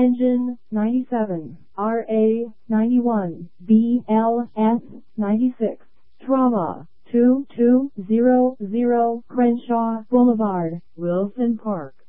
Engine 97, RA 91, BLS 96, Trauma 2200 Crenshaw Boulevard, Wilson Park.